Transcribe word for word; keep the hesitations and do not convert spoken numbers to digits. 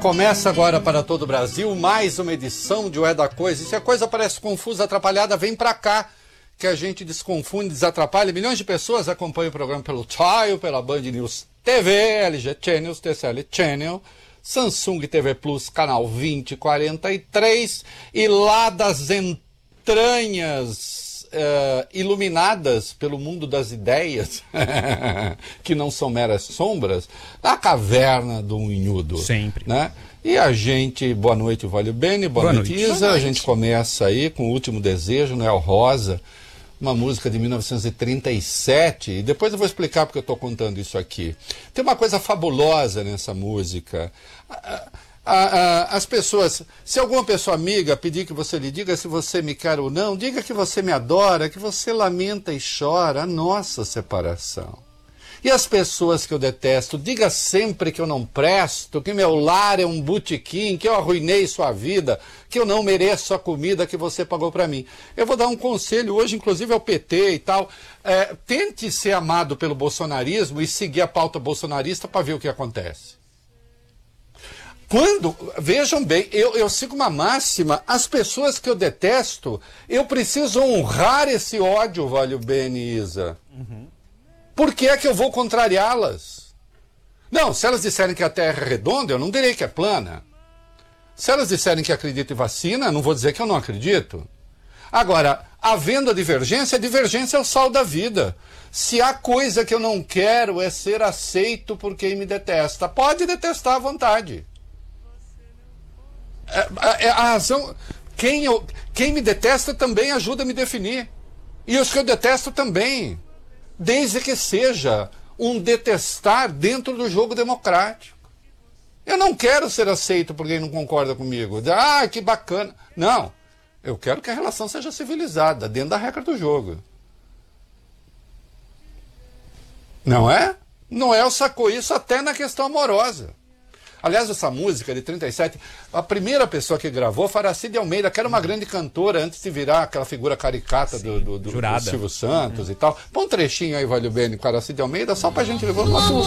Começa agora para todo o Brasil mais uma edição de O É da Coisa. E se a coisa parece confusa, atrapalhada, vem pra cá, que a gente desconfunde, desatrapalha. Milhões de pessoas acompanham o programa pelo Tile, pela Band News T V, L G Channels, T C L Channel, Samsung T V Plus, canal vinte e quarenta e três, e lá das entranhas uh, iluminadas pelo mundo das ideias, que não são meras sombras, na caverna do Unhudo. Sempre. Né? E a gente, boa noite, Valio Bene, boa, boa noite, noite, Isa. Boa noite. A gente começa aí com O Último Desejo, Noel Rosa, uma música de mil novecentos e trinta e sete, e depois eu vou explicar porque eu estou contando isso aqui. Tem uma coisa fabulosa nessa música. A, a, a, as pessoas, se alguma pessoa amiga pedir que você lhe diga se você me quer ou não, diga que você me adora, que você lamenta e chora a nossa separação. E as pessoas que eu detesto, diga sempre que eu não presto, que meu lar é um botequim, que eu arruinei sua vida, que eu não mereço a comida que você pagou para mim. Eu vou dar um conselho hoje, inclusive ao P T e tal. É, tente ser amado pelo bolsonarismo e seguir a pauta bolsonarista para ver o que acontece. Quando, vejam bem, eu, eu sigo uma máxima, as pessoas que eu detesto, eu preciso honrar esse ódio, Valio Bene e Isa. Uhum. Por que é que eu vou contrariá-las? Não, se elas disserem que a Terra é redonda, eu não direi que é plana. Se elas disserem que acreditam em vacina, eu não vou dizer que eu não acredito. Agora, havendo a divergência, a divergência é o sal da vida. Se há coisa que eu não quero é ser aceito por quem me detesta, pode detestar à vontade. É, é, a razão, quem, eu, quem me detesta também ajuda a me definir. E os que eu detesto também. Desde que seja um detestar dentro do jogo democrático. Eu não quero ser aceito por quem não concorda comigo. Ah, que bacana. Não, eu quero que a relação seja civilizada, dentro da regra do jogo. Não é? Noel sacou isso até na questão amorosa. Aliás, essa música de trinta e sete, a primeira pessoa que gravou foi Aracide Almeida, que era uma grande cantora antes de virar aquela figura caricata do, do, do, do Silvio Santos uhum. e tal. Põe um trechinho aí, Valio Bene, com Aracide Almeida, só pra gente levar uma